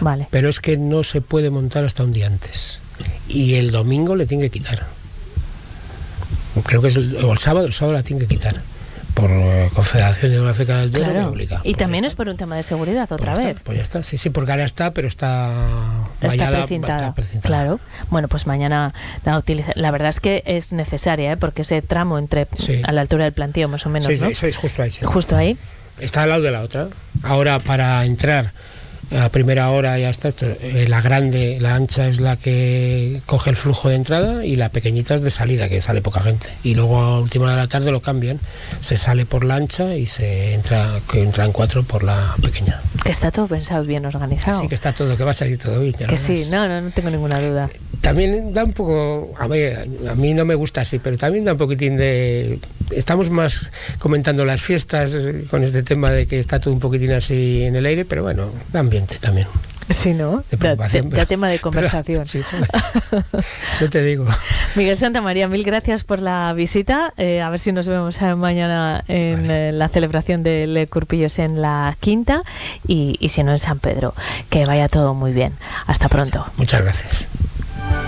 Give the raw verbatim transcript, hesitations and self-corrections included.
Vale. Pero es que no se puede montar hasta un día antes. Y el domingo le tiene que quitar. Creo que es el, o el sábado, el sábado la tiene que quitar. Por uh, Confederación Hidrográfica del Duero, claro. me obliga. Y pues también es por un tema de seguridad, otra pues vez. Está, pues ya está, sí, sí, porque ahora está, pero está Está vallada, precintada. está precintada. Claro. Bueno, pues mañana la utiliza. La verdad es que es necesaria, ¿eh? Porque ese tramo entre Sí. a la altura del plantío, más o menos, Sí, ¿no? sí, sí, es justo ahí. Sí. Justo ahí. Está al lado de la otra. Ahora, para entrar a primera hora ya está, eh, la grande, la ancha es la que coge el flujo de entrada y la pequeñita es de salida, que sale poca gente. Y luego a última hora de la tarde lo cambian, se sale por la ancha y se entra, que entra en cuatro por la pequeña. Que está todo pensado, bien organizado. Así que está todo, que va a salir todo bien. Que sí, no, no, no tengo ninguna duda. También da un poco, a mí, a mí no me gusta así, pero también da un poquitín de... Estamos más comentando las fiestas con este tema de que está todo un poquitín así en el aire, pero bueno, da ambiente también. Sí, ¿no? De preocupación. Da, da tema de conversación. Pero, sí, joder, yo te digo. Miguel Santamaría, mil gracias por la visita. Eh, a ver si nos vemos mañana en vale. eh, la celebración del Curpillos en la Quinta y, y si no en San Pedro. Que vaya todo muy bien. Hasta pronto. Muchas gracias.